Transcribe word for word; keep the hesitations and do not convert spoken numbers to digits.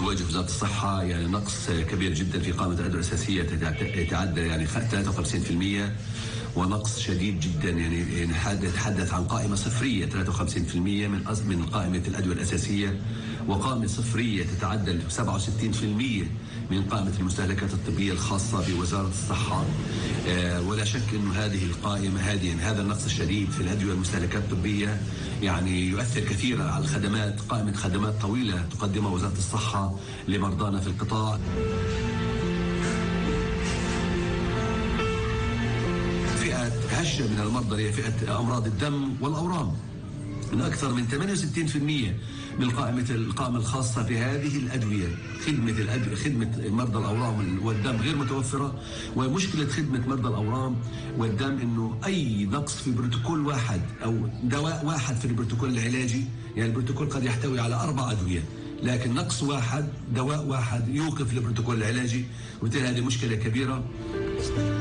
يواجه وزارة الصحة يعني نقص كبير جدا في قائمة الأدوية الأساسية يتعدى يعني ثلاثة وخمسين بالمئة، ونقص شديد جدا يعني نتحدث عن قائمة صفرية ثلاثة وخمسين بالمئة من من قائمة الأدوية الأساسية، وقائمة صفرية تتعدى سبعة وستين بالمئة من قائمة المستهلكات الطبية الخاصة بوزارة الصحة. آه ولا شك أن هذه القائمة هذه يعني هذا النقص الشديد في الأدوية والمستهلكات الطبية يعني يؤثر كثيرا على الخدمات، قائمة خدمات طويلة تقدمها وزارة الصحة لمرضانا في القطاع. فئة هشة من المرضى هي فئة أمراض الدم والأورام، من أكثر من ثمانية وستين بالمئة من قائمة القائمة الخاصة بهذه الأدوية. خدمة الأدوية خدمة مرضى الأورام والدم غير متوفرة، ومشكلة خدمة مرضى الأورام والدم إنه أي نقص في بروتوكول واحد أو دواء واحد في البروتوكول العلاجي، يعني البروتوكول قد يحتوي على أربع أدوية، لكن نقص واحد دواء واحد يوقف البروتوكول العلاجي، وبالتالي هذه مشكلة كبيرة.